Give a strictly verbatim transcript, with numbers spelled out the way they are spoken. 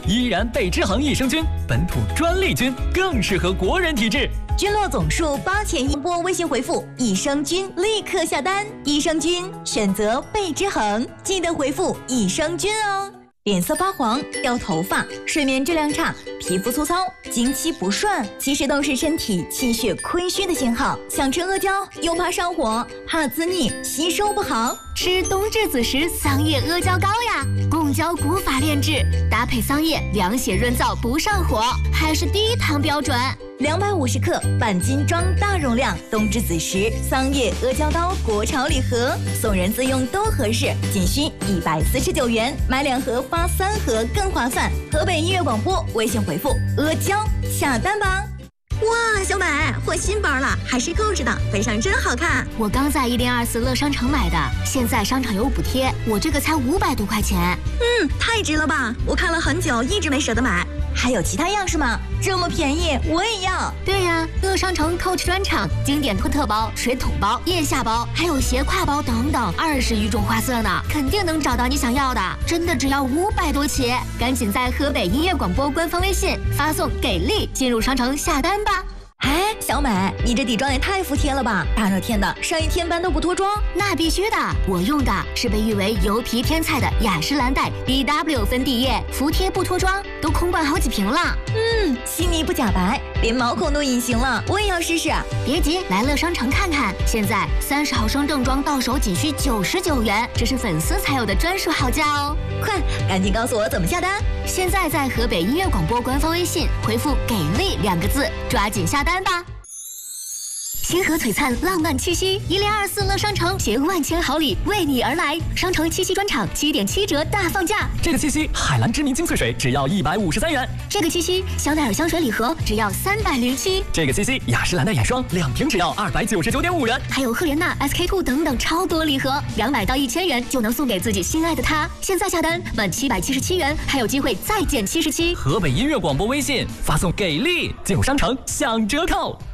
依然倍之恒益生菌，本土专利菌，更适合国人体质。 菌落总数八千一波，微信回复益生菌立刻下单。益生菌选择倍之恒，记得回复益生菌哦。脸色发黄、掉头发、睡眠质量差、皮肤粗糙、经期不顺，其实都是身体气血亏虚的信号。想吃阿胶又怕上火，怕滋腻，吸收不好，吃冬至子时桑叶阿胶膏呀，贡胶古法炼制，搭配桑叶凉血润燥不上火，还是低糖标准。两百五十克半斤装大容量冬至子时桑叶阿胶膏国潮礼盒，送人自用都合适，仅需一百四十九元，买两盒发三盒更划算。河北音乐广播微信回复阿胶下单吧。 哇，小美换新包了，还是扣子的，背上真好看。 我刚在一零二四乐商城买的，现在商场有补贴，我这个才五百多块钱。 嗯，太值了吧！我看了很久，一直没舍得买。 还有其他样式吗？这么便宜，我也要。对呀、啊，乐商城 Coach 专场，经典托特包、水桶包、腋下包，还有斜挎包等等，二十余种花色呢，肯定能找到你想要的。真的只要五百多起，赶紧在河北音乐广播官方微信发送“给力”进入商城下单吧。哎，小美，你这底妆也太服帖了吧！大热天的，上一天班都不脱妆？那必须的，我用的是被誉为油皮天菜的雅诗兰黛 B W 粉底液，服帖不脱妆，都空灌好几瓶了。嗯，细腻不假白，连毛孔都隐形了，我也要试试。别急，来乐商城看看，现在三十毫升正装到手仅需九十九元，这是粉丝才有的专属好价哦！快，赶紧告诉我怎么下单！现在在河北音乐广播官方微信回复“给力”两个字，抓紧下单吧。星河璀璨，浪漫气息，一零二四乐商城携万千好礼为你而来。商城七夕专场七点七折大放价， 这个七夕海蓝知名精粹水只要一百五十三元， 这个七夕香奈儿香水礼盒只要三百零七， 这个七夕雅诗兰黛眼霜两瓶只要二百九十九点五元， 还有赫莲娜 S K two 等等超多礼盒，两百到一千元就能送给自己心爱的他。现在下单满七百七十七元，还有机会再减七十七。 河北音乐广播微信发送给力进入商城享折扣。